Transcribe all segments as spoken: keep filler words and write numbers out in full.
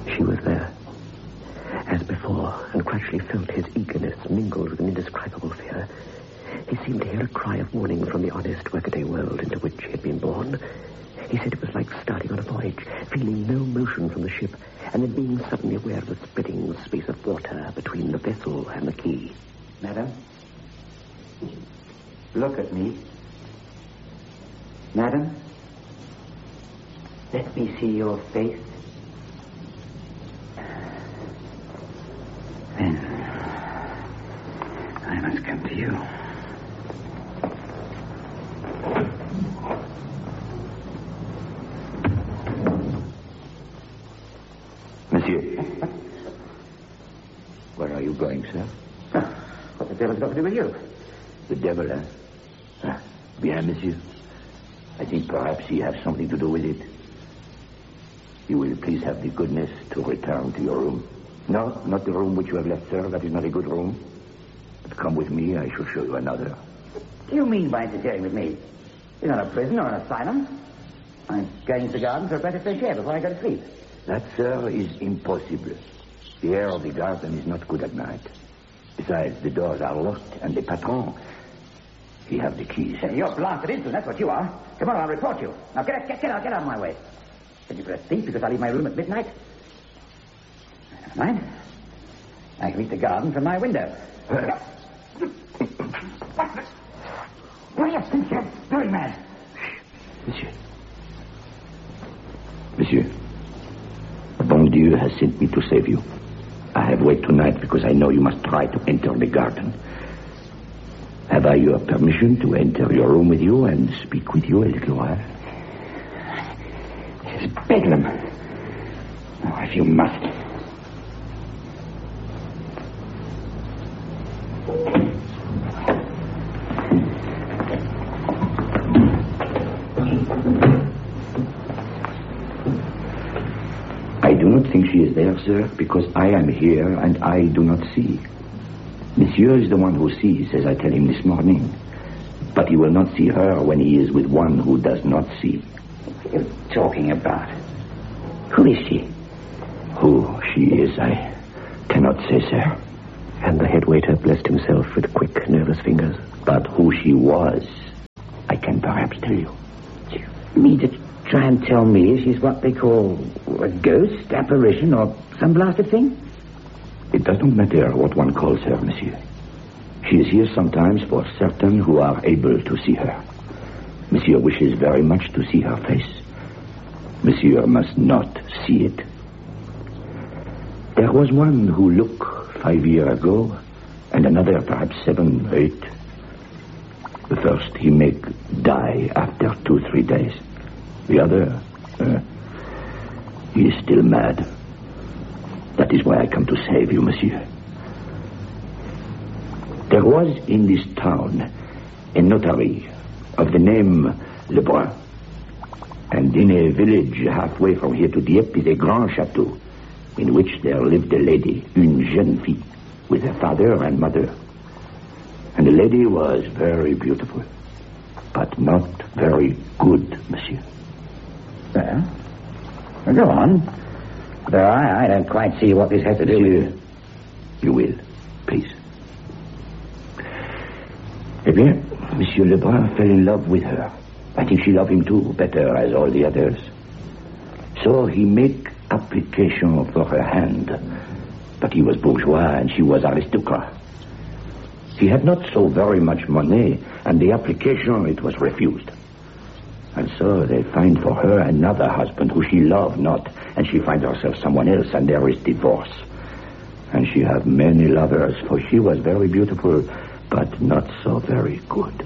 She was there, as before, and Cratchit felt his eagerness mingled with an indescribable fear. He seemed to hear a cry of warning from the honest workaday world into which he had been born. He said it was like starting on a voyage, feeling no motion from the ship, and then being suddenly aware of the spreading space of water between the vessel and the quay. Madam, look at me. Madam, let me see your face. Then I must come to you. Monsieur. Where are you going, sir? Oh, what the devil's got to do with you? The devil, eh? Ah, bien, monsieur. I think perhaps he has something to do with it. You will please have the goodness to return to your room. No, not the room which you have left, sir. That is not a good room. But come with me, I shall show you another. What do you mean by interfering with me? It's not a prison or an asylum. I'm going to the garden for a breath of fresh air before I go to sleep. That, sir, is impossible. The air of the garden is not good at night. Besides, the doors are locked, and the patron, he have the keys. Hey, you're blasted into, that's what you are. Come on, I'll report you. Now get out, get, get out, get out of my way. Did you put a thief because I leave my room at midnight? Never mind. I can reach the garden from my window. What? What do you think you're doing, man? Monsieur. Monsieur. Bon Dieu has sent me to save you. I have waited tonight because I know you must try to enter the garden. Have I your permission to enter your room with you and speak with you a little while? This is bedlam. Oh, if you must. I do not think she is there, sir, because I am here and I do not see. Monsieur is the one who sees, as I tell him this morning. But he will not see her when he is with one who does not see. What are you talking about? Who is she? Who she is, I cannot say, sir. And the head waiter blessed himself with quick, nervous fingers. But who she was, I can perhaps tell you. Do you mean to try and tell me she's what they call a ghost, apparition, or some blasted thing? It does not matter what one calls her, monsieur. She is here sometimes for certain who are able to see her. Monsieur wishes very much to see her face. Monsieur must not see it. There was one who looked five years ago, and another perhaps seven, eight. The first he make die after two, three days. The other, uh, he is still mad. That is why I come to save you, monsieur. There was in this town a notary of the name Lebrun. And in a village halfway from here to Dieppe is a grand chateau in which there lived a lady, une jeune fille, with a father and mother. And the lady was very beautiful, but not very good, monsieur. Well, well go on. Though I, I don't quite see what this has to do monsieur, with... You will, please. Eh bien, Monsieur Lebrun fell in love with her. I think she loved him too, better as all the others. So he made application for her hand. But he was bourgeois and she was aristocrat. He had not so very much money, and the application, it was refused. And so they find for her another husband who she loved not, and she finds herself someone else, and there is divorce. And she have many lovers, for she was very beautiful, but not so very good.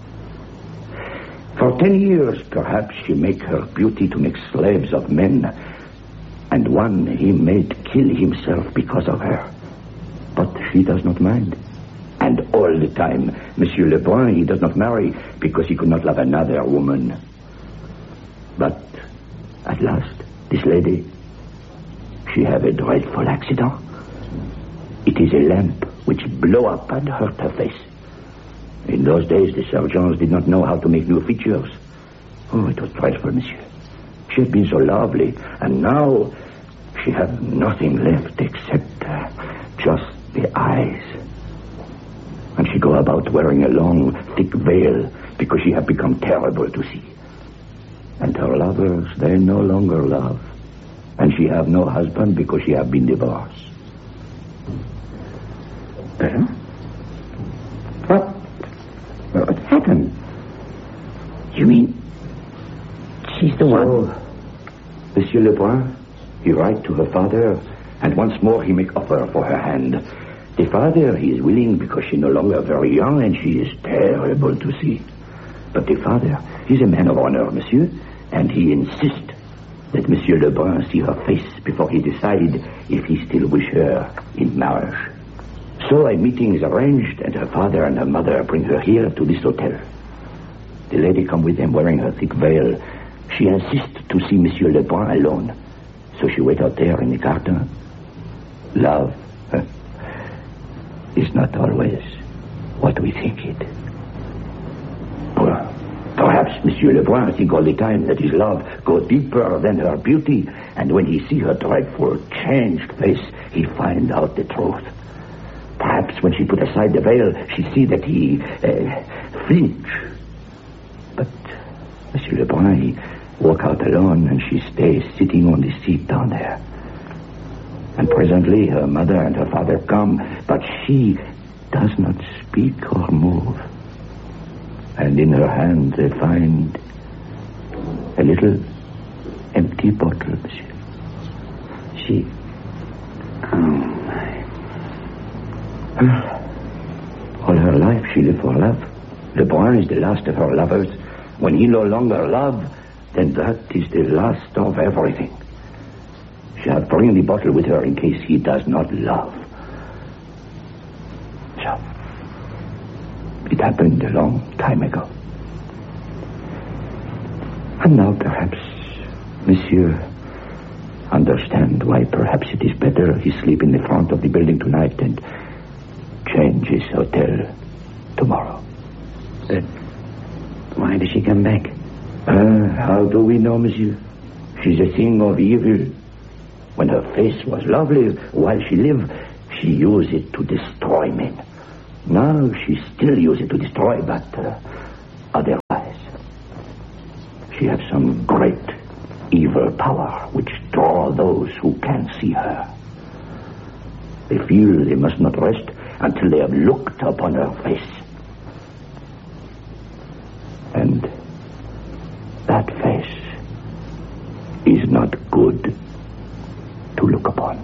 For ten years, perhaps, she make her beauty to make slaves of men, and one he made kill himself because of her. But she does not mind. And all the time, Monsieur Lebrun, he does not marry because he could not love another woman. But at last, this lady, she have a dreadful accident. It is a lamp which blow up and hurt her face. In those days, the surgeons did not know how to make new features. Oh, it was dreadful, monsieur. She had been so lovely, and now She had nothing left except uh, just the eyes. And she go about wearing a long, thick veil because she had become terrible to see. And her lovers, they no longer love. And she have no husband because she have been divorced. Well? What? What happened? You mean she's the one? So, Monsieur Lebrun, he write to her father, and once more he make offer for her hand. The father, he is willing because she no longer very young and she is terrible to see. But the father, he's a man of honor, monsieur, and he insist that Monsieur Lebrun see her face before he decide if he still wish her in marriage. So a meeting is arranged, and her father and her mother bring her here to this hotel. The lady come with them wearing her thick veil. She insists to see Monsieur Lebrun alone. So she wait out there in the garden. Love huh, is not always what we think it. Well, perhaps Monsieur Lebrun think all the time that his love go deeper than her beauty, and when he see her dreadful, changed face, he find out the truth. Perhaps when she put aside the veil, she see that he uh, flinch. But Monsieur Lebrun, he walk out alone, and she stays sitting on the seat down there. And presently her mother and her father come, but she does not speak or move. And in her hand they find a little empty bottle, monsieur. She... Oh, my... All her life she lived for love. Lebrun is the last of her lovers. When he no longer love, then that is the last of everything. She had bring the bottle with her in case he does not love. So, it happened a long time ago. And now perhaps Monsieur understand why perhaps it is better he sleep in the front of the building tonight and change his hotel tomorrow. But why did she come back? Uh, how do we know, monsieur? She's a thing of evil. When her face was lovely while she lived, she used it to destroy men. Now she still uses it to destroy, but uh, otherwise. She has some great evil power which draw those who can see her. They feel they must not rest until they have looked upon her face. And that face is not good to look upon.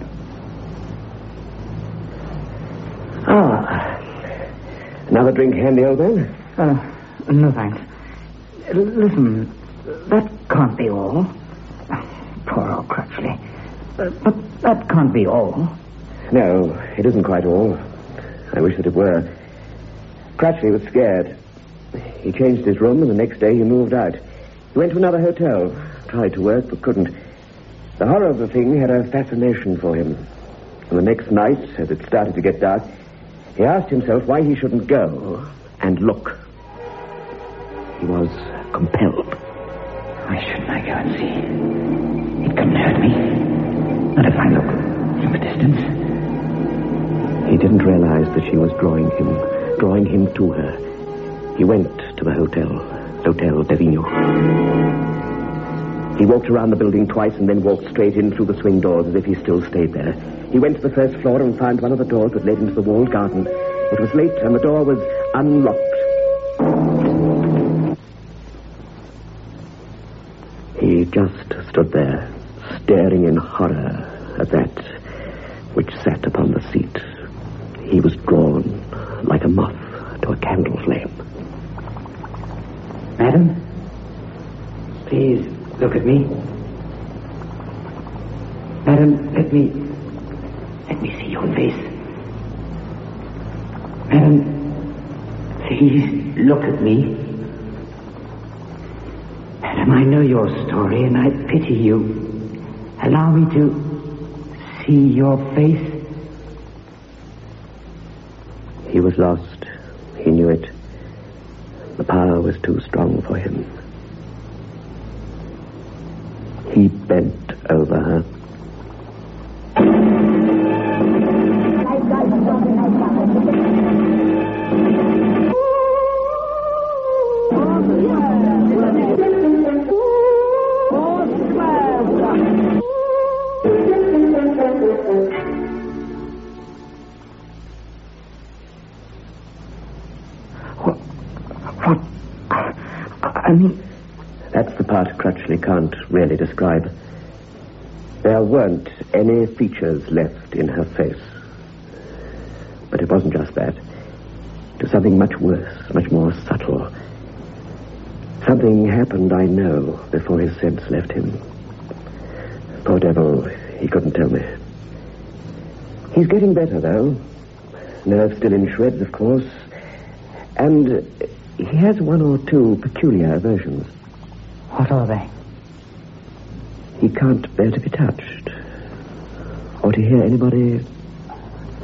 Ah. Another drink handy, old man? Uh, no, thanks. L- listen, that can't be all. Poor old Crutchley. Uh, but that can't be all. No, it isn't quite all. I wish that it were. Crutchley was scared. He changed his room, and the next day he moved out. He went to another hotel, tried to work, but couldn't. The horror of the thing had a fascination for him. And the next night, as it started to get dark, he asked himself why he shouldn't go and look. He was compelled. Why shouldn't I go and see? It couldn't hurt me. Not if I look from a distance. He didn't realize that she was drawing him, drawing him to her. He went to the hotel, L'Hotel Perignon. He walked around the building twice and then walked straight in through the swing doors as if he still stayed there. He went to the first floor and found one of the doors that led into the walled garden. It was late and the door was unlocked. He just stood there, staring in horror at that which sat upon the seat. He was drawn like a moth to a candle flame. Madam, please look at me. Madam, let me... Let me see your face. Madam, please look at me. Madam, I know your story and I pity you. Allow me to see your face. He was lost. He knew it. The power was too strong for him. He bent over her, I mean... That's the part Crutchley can't really describe. There weren't any features left in her face. But it wasn't just that. It was something much worse, much more subtle. Something happened, I know, before his sense left him. Poor devil, he couldn't tell me. He's getting better, though. Nerves still in shreds, of course. And he has one or two peculiar aversions. What are they? He can't bear to be touched. Or to hear anybody